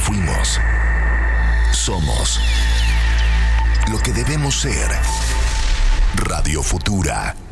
fuimos. Somos lo que debemos ser. Radio Futura.